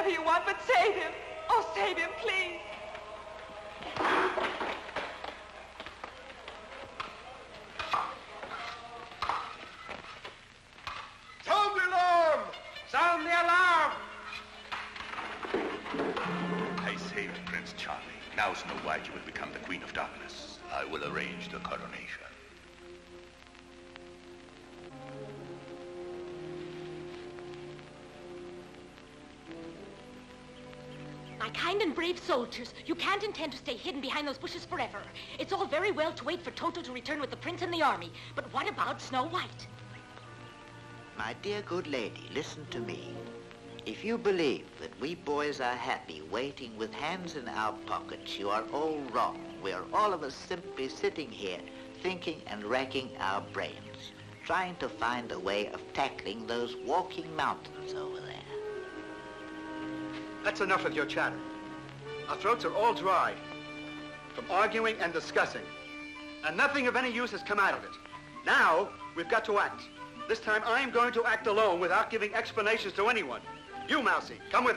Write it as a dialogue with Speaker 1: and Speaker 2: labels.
Speaker 1: whatever you want, but save him. Oh, save him, please.
Speaker 2: Sound the alarm! Sound the alarm!
Speaker 3: I saved Prince Charlie. Now Snow White, you will become the Queen of Darkness. I will arrange the coronation.
Speaker 4: My kind and brave soldiers, you can't intend to stay hidden behind those bushes forever. It's all very well to wait for Toto to return with the prince and the army, but what about Snow White?
Speaker 5: My dear good lady, listen to me. If you believe that we boys are happy waiting with hands in our pockets, you are all wrong. We are all of us simply sitting here, thinking and racking our brains, trying to find a way of tackling those walking mountains over there.
Speaker 2: That's enough of your chatter. Our throats are all dry from arguing and discussing, and nothing of any use has come out of it. Now, we've got to act. This time, I'm going to act alone without giving explanations to anyone. You, Mousie, come with me.